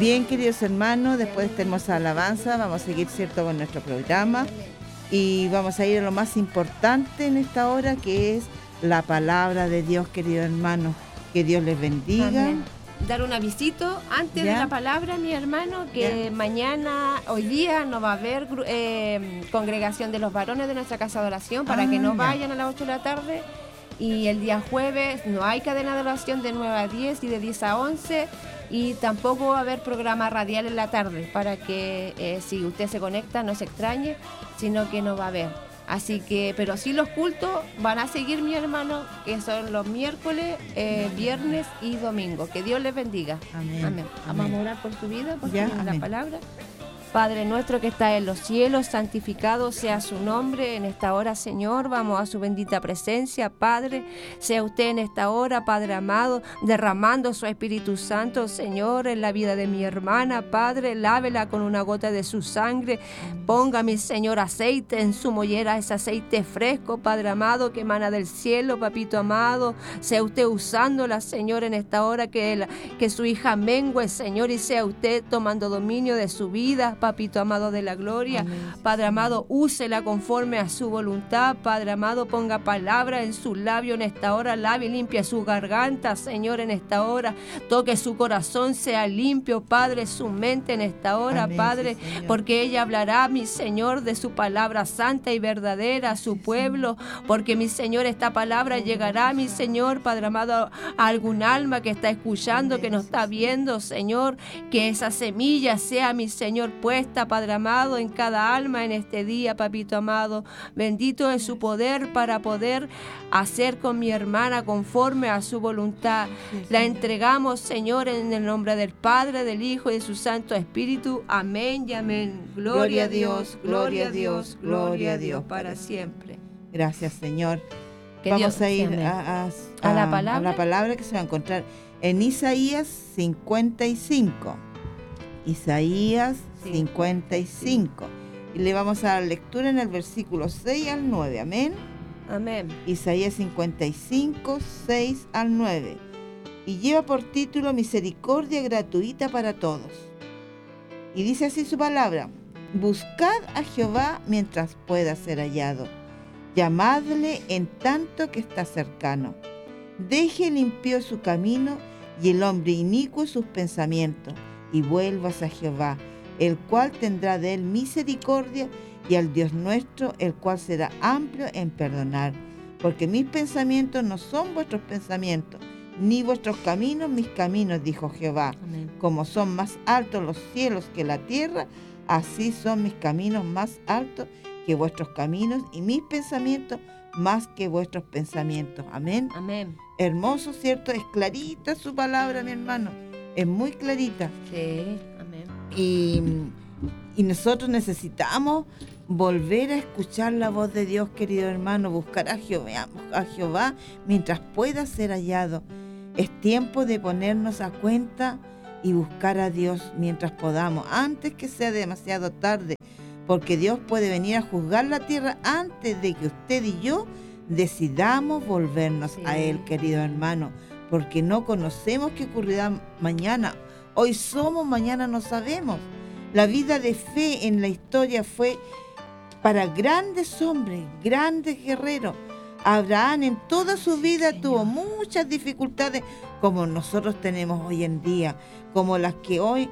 Bien, queridos hermanos, después de esta hermosa alabanza vamos a seguir, ¿cierto?, con nuestro programa y vamos a ir a lo más importante en esta hora, que es la palabra de Dios, queridos hermanos. Que Dios les bendiga. Amén. Dar un avisito antes de la palabra, mi hermano, que mañana, hoy día, no va a haber congregación de los varones de nuestra casa de oración para que no vayan a las 8 de la tarde. Y el día jueves no hay cadena de oración de 9 a 10 y de 10 a 11. Y tampoco va a haber programa radial en la tarde para que si usted se conecta no se extrañe, sino que no va a haber. Así que, pero sí los cultos van a seguir, mi hermano, que son los miércoles, viernes y domingo. Que Dios les bendiga. Amén. Amén. Vamos a orar por tu vida, por la palabra. Padre nuestro que está en los cielos, santificado sea su nombre en esta hora, Señor. Vamos a su bendita presencia, Padre. Sea usted en esta hora, Padre amado, derramando su Espíritu Santo, Señor, en la vida de mi hermana, Padre. Lávela con una gota de su sangre. Ponga, mi Señor, aceite en su mollera, ese aceite fresco, Padre amado, que emana del cielo, Papito amado. Sea usted usándola, Señor, en esta hora, que su hija mengue, Señor, y sea usted tomando dominio de su vida, Papito amado de la gloria. Amén. Padre amado, úsela conforme a su voluntad. Padre amado, ponga palabra en su labio en esta hora. Lave y limpia su garganta, Señor, en esta hora. Toque su corazón, sea limpio, Padre, su mente en esta hora. Amén, Padre, sí, porque ella hablará, mi Señor, de su palabra santa y verdadera a su pueblo. Porque, mi Señor, esta palabra llegará, mi Señor, Padre amado, a algún alma que está escuchando, que nos está viendo, Señor. Que esa semilla sea, mi Señor, puesta, Padre amado, en cada alma en este día, Papito amado. Bendito es su poder para poder hacer con mi hermana conforme a su voluntad. La entregamos, Señor, en el nombre del Padre, del Hijo y de su Santo Espíritu. Amén y amén. Gloria a Dios, gloria a Dios, gloria a Dios para siempre. Gracias, Señor. Que vamos Dios, a ir a la palabra que se va a encontrar en Isaías 55. Isaías 55. Y le vamos a dar lectura en el versículo 6 al 9. Amén. Amén. Isaías 55, 6 al 9. Y lleva por título Misericordia gratuita para todos. Y dice así su palabra: Buscad a Jehová mientras pueda ser hallado. Llamadle en tanto que está cercano. Deje limpio su camino y el hombre inicuo sus pensamientos. Y vuelvas a Jehová, el cual tendrá de él misericordia, y al Dios nuestro, el cual será amplio en perdonar. Porque mis pensamientos no son vuestros pensamientos, ni vuestros caminos mis caminos, dijo Jehová. Amén. Como son más altos los cielos que la tierra, así son mis caminos más altos que vuestros caminos, y mis pensamientos más que vuestros pensamientos. Amén. Amén. Hermoso, ¿cierto? Es clarita su palabra, mi hermano. Es muy clarita. Sí, amén. Y nosotros necesitamos volver a escuchar la voz de Dios, querido hermano, buscar a Jehová mientras pueda ser hallado. Es tiempo de ponernos a cuenta y buscar a Dios mientras podamos, antes que sea demasiado tarde, porque Dios puede venir a juzgar la tierra antes de que usted y yo decidamos volvernos a Él, querido hermano. Porque no conocemos qué ocurrirá mañana. Hoy somos, mañana no sabemos. La vida de fe en la historia fue para grandes hombres, grandes guerreros. Abraham en toda su vida tuvo muchas dificultades como nosotros tenemos hoy en día, como las que hoy...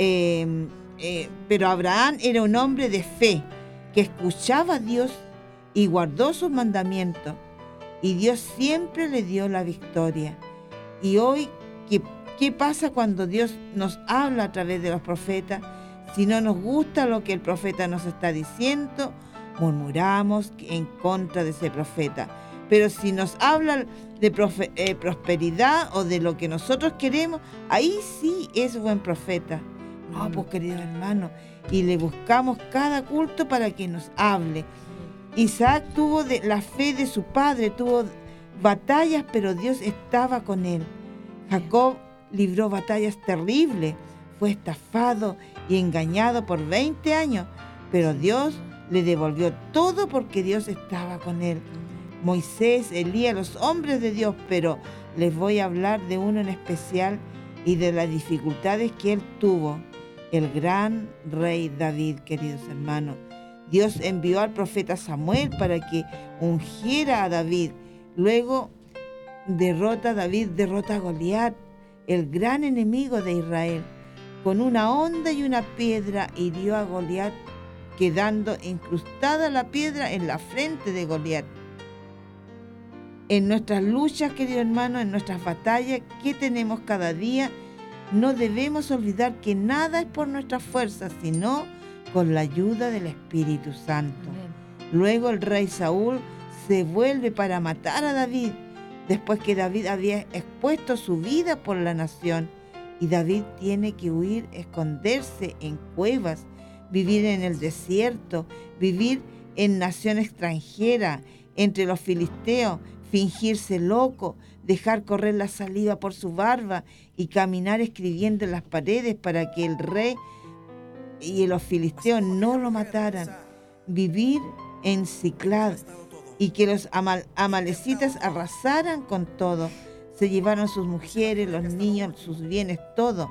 pero Abraham era un hombre de fe, que escuchaba a Dios y guardó sus mandamientos. Y Dios siempre le dio la victoria. Y hoy, ¿qué pasa cuando Dios nos habla a través de los profetas? Si no nos gusta lo que el profeta nos está diciendo, murmuramos en contra de ese profeta. Pero si nos habla de prosperidad o de lo que nosotros queremos, ahí sí es buen profeta. No, pues querido hermano, y le buscamos cada culto para que nos hable. Isaac tuvo la fe de su padre, tuvo batallas, pero Dios estaba con él. Jacob libró batallas terribles, fue estafado y engañado por 20 años, pero Dios le devolvió todo porque Dios estaba con él. Moisés, Elías, los hombres de Dios, pero les voy a hablar de uno en especial y de las dificultades que él tuvo. El gran rey David, queridos hermanos. Dios envió al profeta Samuel para que ungiera a David. Luego David derrota a Goliat, el gran enemigo de Israel. Con una honda y una piedra hirió a Goliat, quedando incrustada la piedra en la frente de Goliat. En nuestras luchas, queridos hermanos, en nuestras batallas que tenemos cada día, no debemos olvidar que nada es por nuestras fuerzas, sino con la ayuda del Espíritu Santo. Amén. Luego el rey Saúl se vuelve para matar a David, después que David había expuesto su vida por la nación. Y David tiene que huir, esconderse en cuevas, vivir en el desierto, vivir en nación extranjera, entre los filisteos, fingirse loco, dejar correr la saliva por su barba y caminar escribiendo en las paredes para que el rey y los filisteos no lo mataran. Vivir en Ciclad y que los amalecitas arrasaran con todo. Se llevaron sus mujeres, los niños, sus bienes, todo.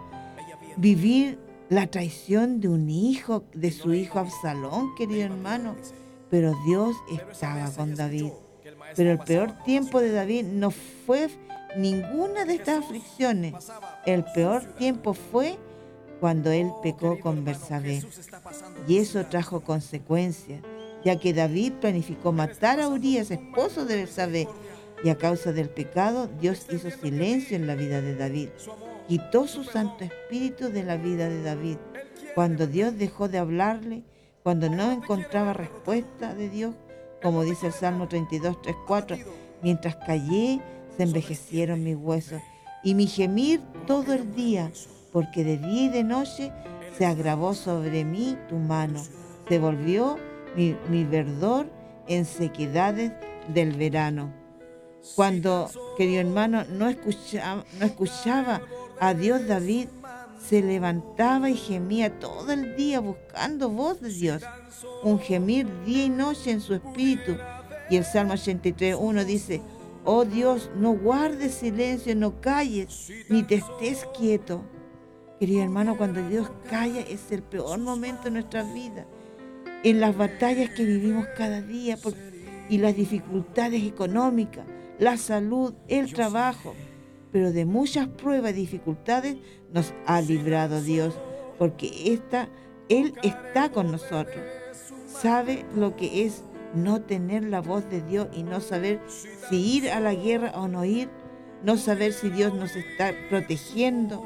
Vivir la traición de un hijo, de su hijo Absalón, querido hermano. Pero Dios estaba con David. Pero el peor tiempo de David no fue ninguna de estas aflicciones. El peor tiempo fue cuando él pecó con Betsabé. Y eso trajo consecuencias, ya que David planificó matar a Urías, esposo de Betsabé. Y a causa del pecado, Dios hizo silencio en la vida de David. Quitó su Santo Espíritu de la vida de David. Cuando Dios dejó de hablarle, cuando no encontraba respuesta de Dios, como dice el Salmo 32, 3, 4, mientras callé, se envejecieron mis huesos y mi gemir todo el día, porque de día y de noche se agravó sobre mí tu mano. Se volvió mi verdor en sequedades del verano. Cuando, querido hermano, no escuchaba a Dios, David se levantaba y gemía todo el día buscando voz de Dios. Un gemir día y noche en su espíritu. Y el Salmo 83:1 dice: oh Dios, no guardes silencio, no calles, ni te estés quieto. Querido hermano, cuando Dios calla es el peor momento de nuestra vida. En las batallas que vivimos cada día y las dificultades económicas, la salud, el trabajo, pero de muchas pruebas y dificultades nos ha librado Dios, porque Él está con nosotros. Sabe lo que es no tener la voz de Dios y no saber si ir a la guerra o no ir, no saber si Dios nos está protegiendo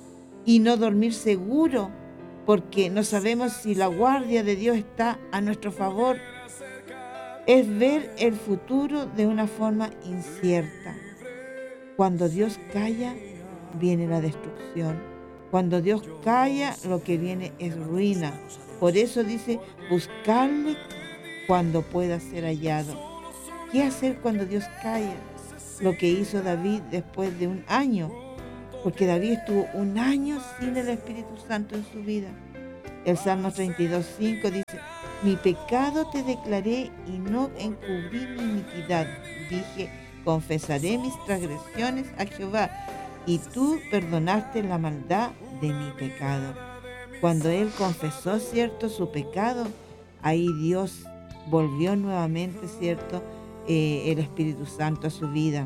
y no dormir seguro, porque no sabemos si la guardia de Dios está a nuestro favor. Es ver el futuro de una forma incierta. Cuando Dios calla, viene la destrucción. Cuando Dios calla, lo que viene es ruina. Por eso dice, buscarle cuando pueda ser hallado. ¿Qué hacer cuando Dios calla? Lo que hizo David después de un año, porque David estuvo un año sin el Espíritu Santo en su vida. El Salmo 32:5 dice: mi pecado te declaré y no encubrí mi iniquidad. Dije, confesaré mis transgresiones a Jehová, y tú perdonaste la maldad de mi pecado. Cuando él confesó, cierto, su pecado, ahí Dios volvió nuevamente, cierto, el Espíritu Santo a su vida.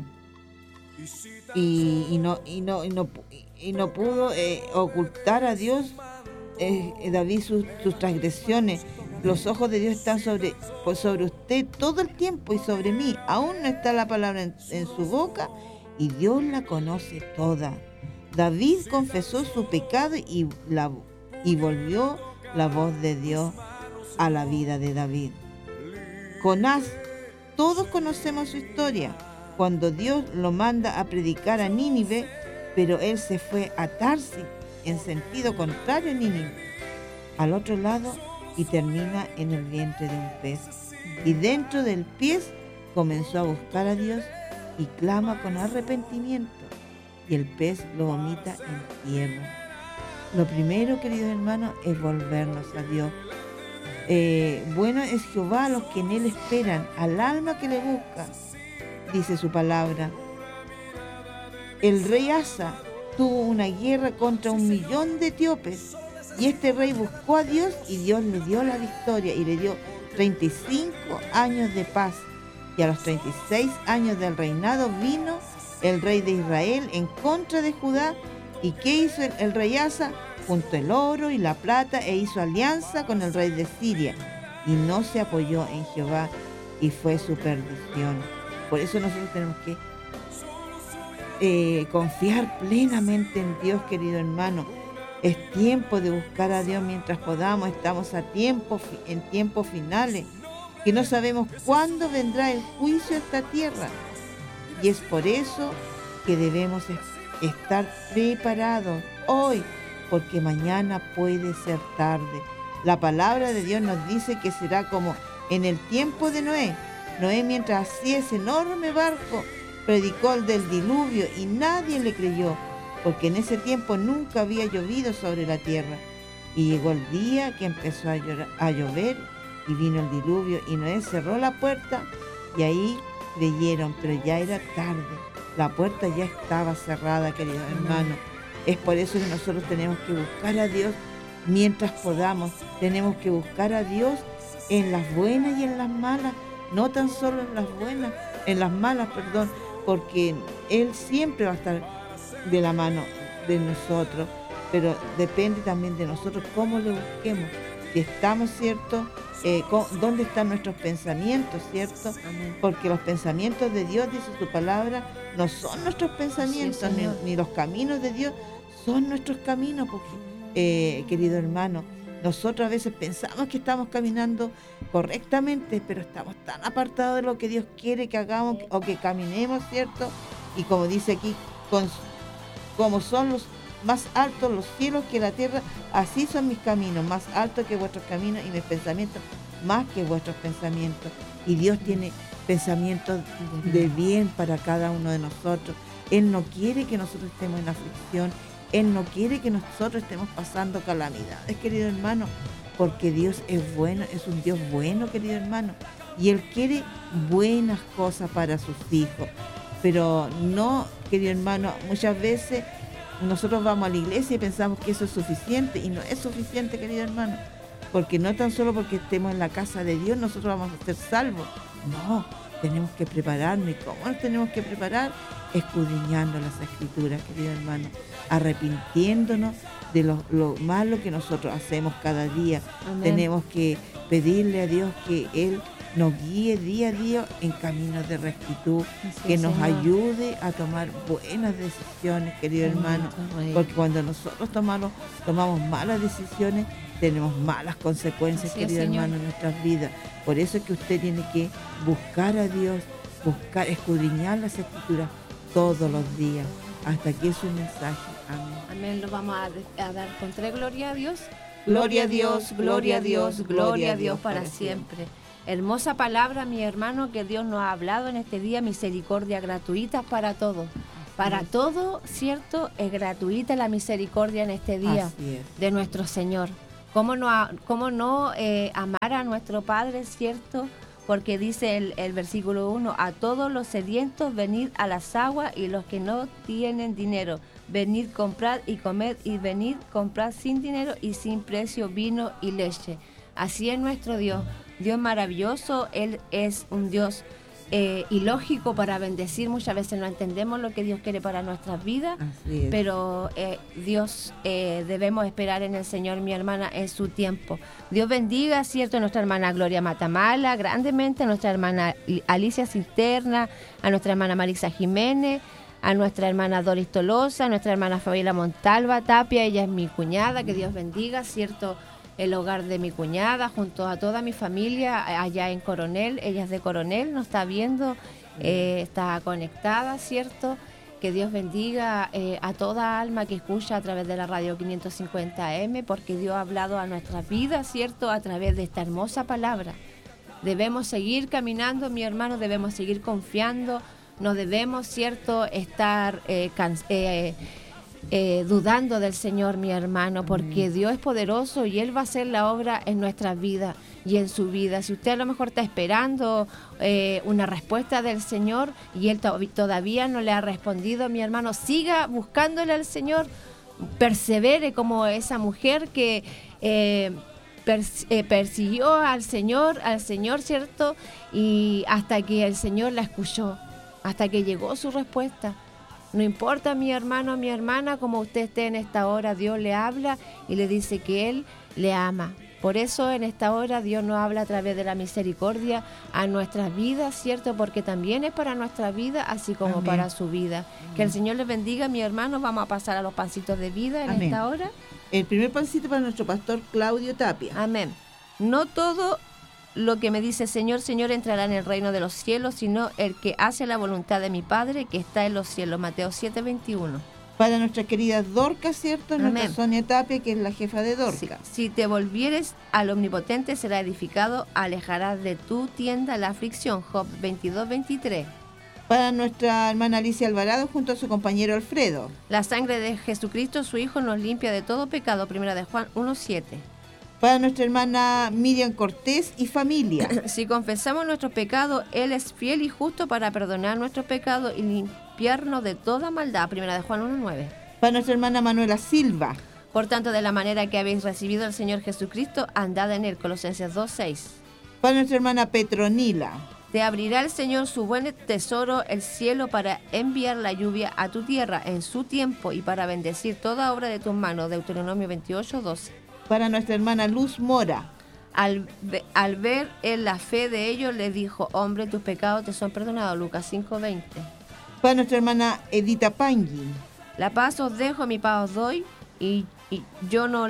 Y no pudo ocultar a Dios David sus transgresiones. Los ojos de Dios están sobre usted todo el tiempo y sobre mí. Aún no está la palabra en su boca y Dios la conoce toda. David confesó su pecado y volvió la voz de Dios a la vida de David. Jonás, todos conocemos su historia. Cuando Dios lo manda a predicar a Nínive, pero él se fue a Tarsis, en sentido contrario a Nínive, al otro lado, y termina en el vientre de un pez. Y dentro del pez comenzó a buscar a Dios y clama con arrepentimiento, y el pez lo vomita en tierra. Lo primero, queridos hermanos, es volvernos a Dios. Bueno es Jehová a los que en él esperan, al alma que le busca, dice su palabra. El rey Asa tuvo una guerra contra 1.000.000 de etíopes. Y este rey buscó a Dios y Dios le dio la victoria y le dio 35 años de paz. Y a los 36 años del reinado vino el rey de Israel en contra de Judá. ¿Y qué hizo el rey Asa? Juntó el oro y la plata e hizo alianza con el rey de Siria. Y no se apoyó en Jehová y fue su perdición. Por eso nosotros tenemos que confiar plenamente en Dios, querido hermano. Es tiempo de buscar a Dios mientras podamos. Estamos en tiempos finales, que no sabemos cuándo vendrá el juicio a esta tierra. Y es por eso que debemos estar preparados hoy, porque mañana puede ser tarde. La palabra de Dios nos dice que será como en el tiempo de Noé. Noé, mientras hacía ese enorme barco, predicó el del diluvio y nadie le creyó, porque en ese tiempo nunca había llovido sobre la tierra. Y llegó el día que empezó a llover y vino el diluvio y Noé cerró la puerta y ahí creyeron, pero ya era tarde. La puerta ya estaba cerrada, queridos hermanos. Es por eso que nosotros tenemos que buscar a Dios mientras podamos. Tenemos que buscar a Dios en las buenas y en las malas, no tan solo en las buenas, en las malas, perdón, porque Él siempre va a estar de la mano de nosotros, pero depende también de nosotros cómo le busquemos. Si estamos, ¿cierto? ¿Dónde están nuestros pensamientos, cierto? Amén. Porque los pensamientos de Dios, dice su palabra, no son nuestros pensamientos, sí, ni los caminos de Dios son nuestros caminos, porque, querido hermano, nosotros a veces pensamos que estamos caminando correctamente, pero estamos tan apartados de lo que Dios quiere que hagamos o que caminemos, ¿cierto? Y como dice aquí, como son los más altos los cielos que la tierra, así son mis caminos, más altos que vuestros caminos, y mis pensamientos más que vuestros pensamientos. Y Dios tiene pensamientos de bien para cada uno de nosotros. Él no quiere que nosotros estemos en aflicción, Él no quiere que nosotros estemos pasando calamidades, querido hermano, porque Dios es bueno, es un Dios bueno, querido hermano, y Él quiere buenas cosas para sus hijos. Pero no, querido hermano, muchas veces nosotros vamos a la iglesia y pensamos que eso es suficiente, y no es suficiente, querido hermano, porque no tan solo porque estemos en la casa de Dios nosotros vamos a ser salvos. No, tenemos que prepararnos. ¿Y cómo nos tenemos que preparar? Escudriñando las Escrituras, querido hermano, arrepintiéndonos de lo malo que nosotros hacemos cada día. Amén. Tenemos que pedirle a Dios que Él nos guíe día a día en caminos de rectitud, sí, que nos ayude a tomar buenas decisiones, querido hermano, porque cuando nosotros tomamos malas decisiones, tenemos malas consecuencias, sí, querido hermano, en nuestras vidas. Por eso es que usted tiene que buscar a Dios, escudriñar las Escrituras todos los días. Hasta aquí es un mensaje. Amén. Amén. Lo vamos a dar con tres gloria a Dios. Gloria a Dios, gloria a Dios, gloria a Dios para siempre. Hermosa palabra, mi hermano, que Dios nos ha hablado en este día, misericordia gratuita para todos. Para todo, ¿cierto? Es gratuita la misericordia en este día de nuestro Señor. ¿Cómo no amar a nuestro Padre, cierto? Porque dice el versículo 1, a todos los sedientos venid a las aguas, y los que no tienen dinero, venid comprad y comed, y venid comprad sin dinero y sin precio vino y leche. Así es nuestro Dios. Dios maravilloso, Él es un Dios ilógico para bendecir. Muchas veces no entendemos lo que Dios quiere para nuestras vidas, pero Dios debemos esperar en el Señor, mi hermana, en su tiempo. Dios bendiga, ¿cierto?, a nuestra hermana Gloria Matamala grandemente, a nuestra hermana Alicia Cisterna, a nuestra hermana Marisa Jiménez, a nuestra hermana Doris Tolosa, a nuestra hermana Fabiola Montalva Tapia, ella es mi cuñada, que Dios bendiga, ¿cierto?, el hogar de mi cuñada, junto a toda mi familia allá en Coronel. Ella es de Coronel, nos está viendo, está conectada, ¿cierto? Que Dios bendiga a toda alma que escucha a través de la radio 550M, porque Dios ha hablado a nuestras vidas, ¿cierto?, a través de esta hermosa palabra. Debemos seguir caminando, mi hermano, debemos seguir confiando, no debemos, ¿cierto?, estar dudando del Señor, mi hermano, porque Dios es poderoso y Él va a hacer la obra en nuestras vidas. y en su vida. Si usted a lo mejor está esperando una respuesta del Señor y Él todavía no le ha respondido, mi hermano, siga buscándole al Señor, persevere como esa mujer que persiguió al Señor, ¿cierto? Y hasta que el Señor la escuchó, hasta que llegó su respuesta. No importa, mi hermano, mi hermana, como usted esté en esta hora, Dios le habla y le dice que Él le ama. Por eso en esta hora Dios nos habla a través de la misericordia a nuestras vidas, ¿cierto? Porque también es para nuestra vida, así como Amén. Para su vida. Amén. Que el Señor les bendiga, mi hermano. Vamos a pasar a los pancitos de vida en Amén. Esta hora. El primer pancito para nuestro pastor Claudio Tapia. Amén. No todo lo que me dice Señor, Señor entrará en el reino de los cielos, sino el que hace la voluntad de mi Padre que está en los cielos. Mateo 7:21. Para nuestra querida Dorca, ¿cierto? Amén. Nuestra Sonia Tapia, que es la jefa de Dorca. Sí. Si te volvieres al Omnipotente, será edificado, alejarás de tu tienda la aflicción. Job 22:23. Para nuestra hermana Alicia Alvarado, junto a su compañero Alfredo. La sangre de Jesucristo, su Hijo, nos limpia de todo pecado. Primera de Juan 1:7. Para nuestra hermana Miriam Cortés y familia. Si confesamos nuestros pecados, Él es fiel y justo para perdonar nuestros pecados y limpiarnos de toda maldad. Primera de Juan 1:9. Para nuestra hermana Manuela Silva. Por tanto, de la manera que habéis recibido al Señor Jesucristo, andad en Él. Colosenses 2:6. Para nuestra hermana Petronila. Te abrirá el Señor su buen tesoro, el cielo, para enviar la lluvia a tu tierra en su tiempo y para bendecir toda obra de tus manos. Deuteronomio 28:12. Para nuestra hermana Luz Mora. Al ver en la fe de ellos, le dijo: hombre, tus pecados te son perdonados. Lucas 5:20. Para nuestra hermana Edita Pangui. La paz os dejo, mi paz os doy, y yo no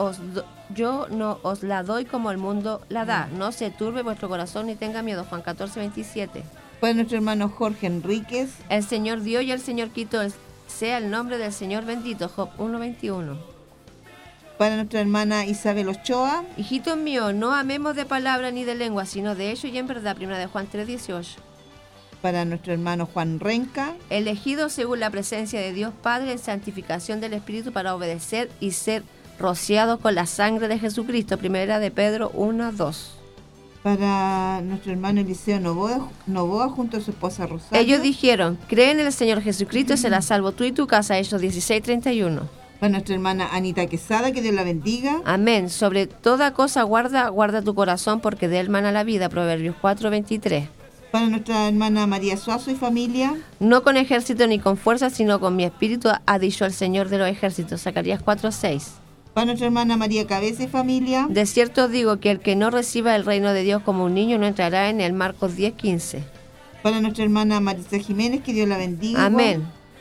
os la doy como el mundo la da. No se turbe vuestro corazón ni tenga miedo. Juan 14:27. Para nuestro hermano Jorge Enríquez. El Señor dio y el Señor quitó, sea el nombre del Señor bendito. Job 1:21. Para nuestra hermana Isabel Ochoa. Hijitos míos, no amemos de palabra ni de lengua, sino de hecho y en verdad. Primera de Juan 3:18. Para nuestro hermano Juan Renca. Elegidos según la presencia de Dios Padre en santificación del Espíritu para obedecer y ser rociados con la sangre de Jesucristo. Primera de Pedro 1:2. Para nuestro hermano Eliseo Novoa junto a su esposa Rosario. Ellos dijeron: cree en el Señor Jesucristo y será salvo tú y tu casa. Hechos 16:31. Para nuestra hermana Anita Quesada, que Dios la bendiga. Amén. Sobre toda cosa guarda tu corazón, porque de él mana la vida. Proverbios 4:23. Para nuestra hermana María Suazo y familia. No con ejército ni con fuerza, sino con mi espíritu, ha dicho el Señor de los ejércitos. Zacarías 4:6. Para nuestra hermana María Cabeza y familia. De cierto os digo que el que no reciba el reino de Dios como un niño no entrará en él. Marcos 10:15. Para nuestra hermana Marisa Jiménez, que Dios la bendiga. Amén.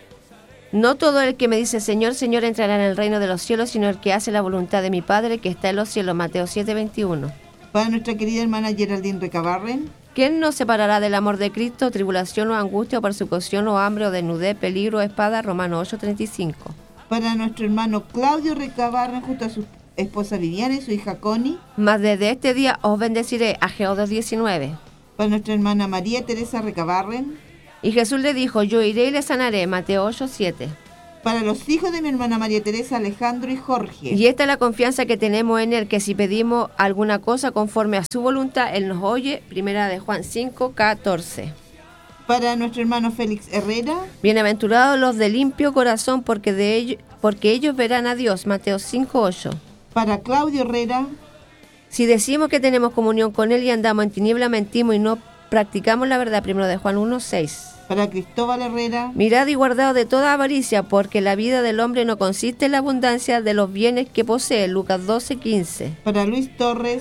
No todo el que me dice Señor, Señor entrará en el reino de los cielos, sino el que hace la voluntad de mi Padre que está en los cielos. Mateo 7:21. Para nuestra querida hermana Geraldine Recabarren. ¿Quién nos separará del amor de Cristo? Tribulación o angustia o persecución o hambre o desnudez, peligro o espada. Romanos 8:35. Para nuestro hermano Claudio Recabarren junto a su esposa Viviana y su hija Connie. Mas desde este día os bendeciré. Ageo 2:19. Para nuestra hermana María Teresa Recabarren. Y Jesús le dijo: yo iré y le sanaré. Mateo 8:7. Para los hijos de mi hermana María Teresa, Alejandro y Jorge. Y esta es la confianza que tenemos en Él, que si pedimos alguna cosa conforme a su voluntad, Él nos oye. Primera de Juan 5:14. Para nuestro hermano Félix Herrera. Bienaventurados los de limpio corazón, porque ellos verán a Dios. Mateo 5:8. Para Claudio Herrera. Si decimos que tenemos comunión con Él y andamos en tiniebla, mentimos y no practicamos la verdad. Primero de Juan 1:6. Para Cristóbal Herrera. Mirad y guardaos de toda avaricia, porque la vida del hombre no consiste en la abundancia de los bienes que posee. Lucas 12:15. Para Luis Torres.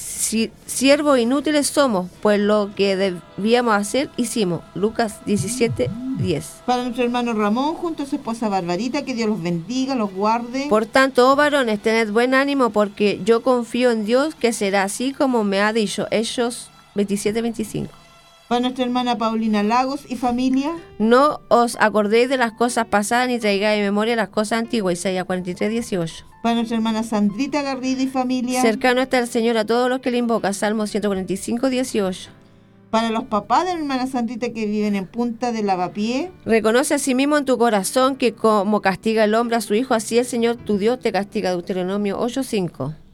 Siervos inútiles somos, pues lo que debíamos hacer hicimos. Lucas 17:10. Para nuestro hermano Ramón junto a su esposa Barbarita, que Dios los bendiga, los guarde. Por tanto, oh varones, tened buen ánimo, porque yo confío en Dios que será así como me ha dicho. Hechos 27:25. Para nuestra hermana Paulina Lagos y familia. No os acordéis de las cosas pasadas ni traigáis en memoria las cosas antiguas. Isaías 43:18. Para nuestra hermana Sandrita Garrido y familia. Cercano está el Señor a todos los que le invocan. Salmo 145:18. Para los papás de mi hermana Sandrita que viven en Punta de Lavapié. Reconoce a sí mismo en tu corazón que como castiga el hombre a su hijo, así el Señor tu Dios te castiga. Deuteronomio 8:5.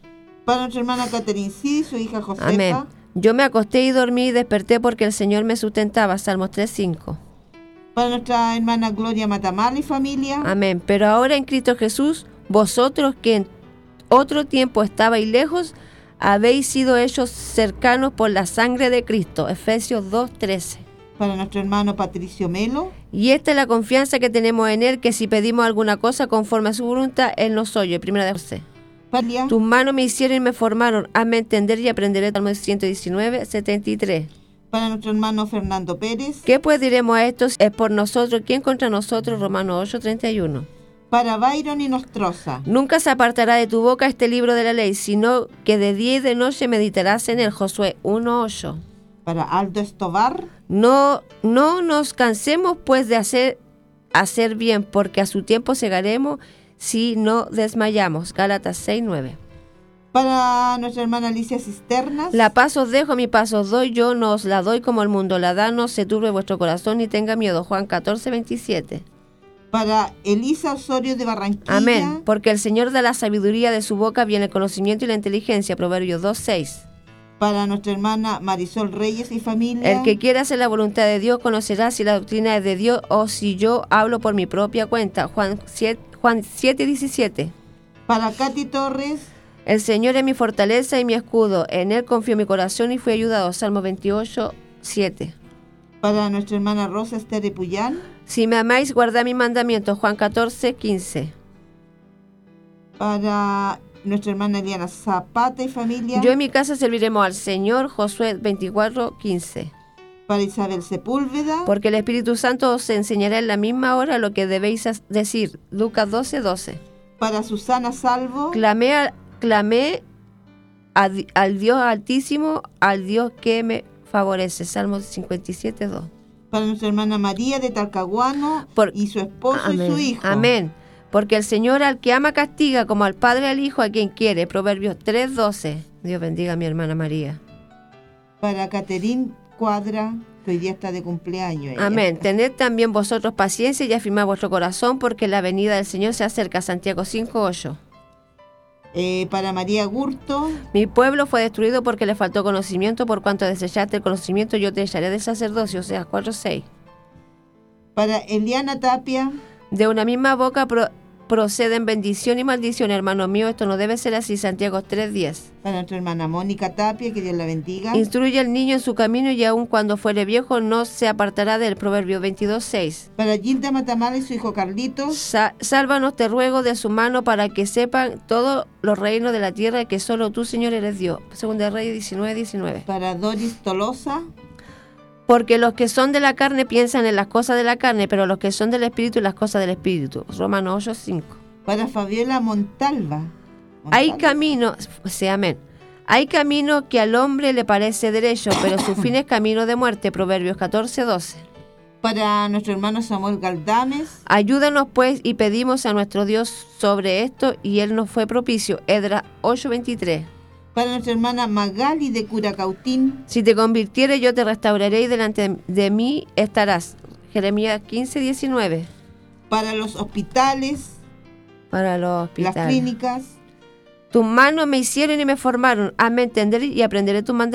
Para nuestra hermana Catherine C, su hija Josefa. Amén. Yo me acosté y dormí y desperté porque el Señor me sustentaba. Salmos 3:5. Para nuestra hermana Gloria Matamala y familia. Amén. Pero ahora en Cristo Jesús, vosotros que en otro tiempo estabais lejos, habéis sido hechos cercanos por la sangre de Cristo. Efesios 2:13. Para nuestro hermano Patricio Melo. Y esta es la confianza que tenemos en Él, que si pedimos alguna cosa conforme a su voluntad, Él nos oye. Primera de José. Familia. Tus manos me hicieron y me formaron. Hazme entender y aprenderé. Salmo 119:73. Para nuestro hermano Fernando Pérez. ¿Qué pues diremos a estos? Es por nosotros. ¿Quién contra nosotros? Romanos 8:31. Para Byron y Nostroza. Nunca se apartará de tu boca este libro de la ley, sino que de día y de noche meditarás en él. Josué 1:8. Para Aldo Estobar. No nos cansemos pues de hacer bien, porque a su tiempo segaremos si no desmayamos. Gálatas 6:9. Para nuestra hermana Alicia Cisternas. La paz os dejo, mi paz os doy, yo no os la doy como el mundo la da, no se turbe vuestro corazón ni tenga miedo. Juan 14:27. Para Elisa Osorio de Barranquilla. Amén, porque el Señor da la sabiduría, de su boca viene el conocimiento y la inteligencia. Proverbios 2:6. Para nuestra hermana Marisol Reyes y familia. El que quiera hacer la voluntad de Dios conocerá si la doctrina es de Dios o si yo hablo por mi propia cuenta. Juan 7:17. Para Katy Torres. El Señor es mi fortaleza y mi escudo, en Él confió mi corazón y fui ayudado. Salmo 28:7. Para nuestra hermana Rosa Esther de Puyán. Si me amáis, guardad mis mandamientos. Juan 14:15. Para nuestra hermana Eliana Zapata y familia. Yo en mi casa serviremos al Señor. Josué 24:15. Para Isabel Sepúlveda. Porque el Espíritu Santo os enseñará en la misma hora lo que debéis decir. Lucas 12:12. Para Susana Salvo. Clamé al Dios Altísimo, al Dios que me favorece. Salmos 57:2. Para nuestra hermana María de Talcahuano y su esposo. Amén. Y su hijo. Amén. Porque el Señor al que ama castiga, como al Padre al Hijo a quien quiere. Proverbios 3:12. Dios bendiga a mi hermana María. Para Caterín Cuadra, que hoy día está de cumpleaños. Ella. Amén. Tened también vosotros paciencia y afirmad vuestro corazón, porque la venida del Señor se acerca. Santiago 5:8. Para María Gurto. Mi pueblo fue destruido porque le faltó conocimiento, por cuanto desechaste el conocimiento, yo te echaré del sacerdocio. Oseas 4:6. Para Eliana Tapia. De una misma boca proceden bendición y maldición, hermano mío, esto no debe ser así. Santiago 3:10. Para nuestra hermana Mónica Tapia, que Dios la bendiga. Instruye al niño en su camino y aun cuando fuere viejo no se apartará del. Proverbio 22:6. Para Gilda Matamala y su hijo Carlitos. Sálvanos, te ruego, de su mano, para que sepan todos los reinos de la tierra que solo tú, Señor, eres Dios. Segunda de Reyes 19:19. Para Doris Tolosa. Porque los que son de la carne piensan en las cosas de la carne, pero los que son del Espíritu en las cosas del Espíritu. Romanos 8:5. Para Fabiola Montalva. Hay camino, amén. Hay camino que al hombre le parece derecho, pero su fin es camino de muerte. Proverbios 14:12. Para nuestro hermano Samuel Galdames. Ayúdanos pues y pedimos a nuestro Dios sobre esto, y él nos fue propicio. Esdras 8:23. Para nuestra hermana Magali de Curacautín. Si te convirtieres, yo te restauraré y delante de mí estarás. Jeremías 15:19. Para los hospitales. Para los hospitales. Las clínicas. Tus manos me hicieron y me formaron. Hazme entender y aprenderé tus mandamientos.